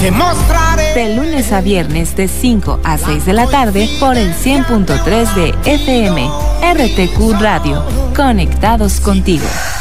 te mostraré. De lunes a viernes de 5 a 6 de la tarde por el 100.3 de FM. RTQ Radio. Conectados contigo.